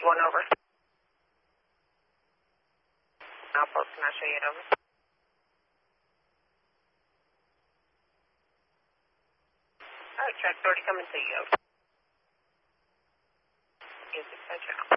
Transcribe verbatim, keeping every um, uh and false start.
one over. Outpost, can I show you it over? All right, track thirty coming to you. Yes, it's